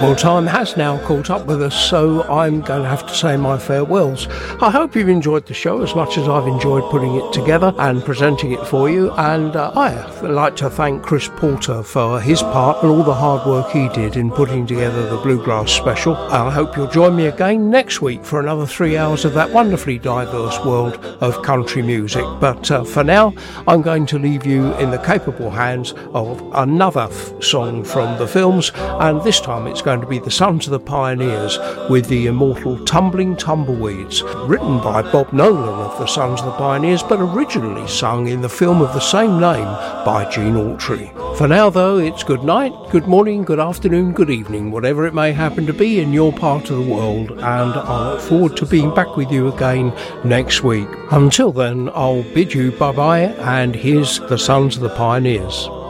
Well, time has now caught up with us, so I'm going to have to say my farewells. I hope you've enjoyed the show as much as I've enjoyed putting it together and presenting it for you, and I'd like to thank Chris Porter for his part and all the hard work he did in putting together the Bluegrass special. I hope you'll join me again next week for another 3 hours of that wonderfully diverse world of country music. But for now, I'm going to leave you in the capable hands of another song from the films, and this time it's going to be the Sons of the Pioneers with the immortal Tumbling Tumbleweeds, written by Bob Nolan of the Sons of the Pioneers, but originally sung in the film of the same name by Gene Autry. For now, though, it's good night, good morning, good afternoon, good evening, whatever it may happen to be in your part of the world, and I look forward to being back with you again next week. Until then, I'll bid you bye-bye, and here's the Sons of the Pioneers.